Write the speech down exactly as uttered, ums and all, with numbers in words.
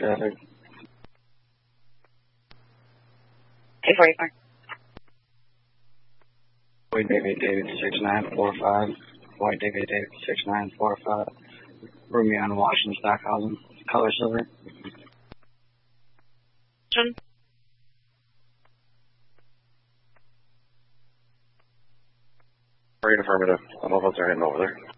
traffic. two forty-four. White David David six nine four five. White David David six nine four five. Room me on Washington Stockhausen. Color silver. Great affirmative. I don't know if they're heading over there.